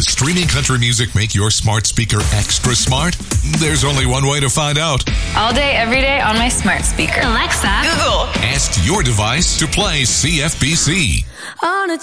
Does streaming country music make your smart speaker extra smart? There's only one way to find out. All day, every day on my smart speaker. Alexa, Google. Ask your device to play CFBC. On a